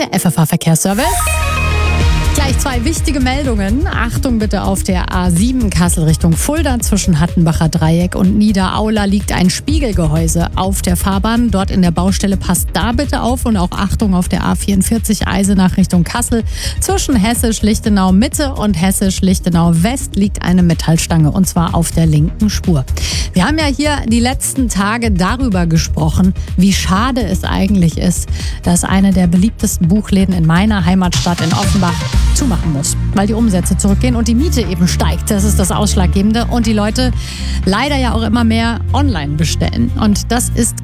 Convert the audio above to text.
der FFH Verkehrsservice. Gleich 2 wichtige Meldungen. Achtung bitte, auf der A7 Kassel Richtung Fulda zwischen Hattenbacher Dreieck und Niederaula liegt ein Spiegelgehäuse auf der Fahrbahn. Dort in der Baustelle, passt da bitte auf. Und auch Achtung auf der A44 Eisenach Richtung Kassel. Zwischen Hessisch-Lichtenau Mitte und Hessisch-Lichtenau West liegt eine Metallstange, und zwar auf der linken Spur. Wir haben ja hier die letzten Tage darüber gesprochen, wie schade es eigentlich ist, dass eine der beliebtesten Buchläden in meiner Heimatstadt in Offenbach zumachen muss, weil die Umsätze zurückgehen und die Miete eben steigt. Das ist das Ausschlaggebende. Und die Leute leider ja auch immer mehr online bestellen. Und das ist